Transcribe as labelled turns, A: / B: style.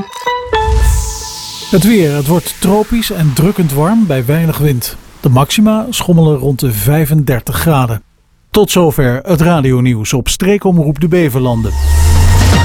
A: Het weer. Het wordt tropisch en drukkend warm bij weinig wind. De maxima schommelen rond de 35 graden. Tot zover het radionieuws op Streekomroep de Beverlanden.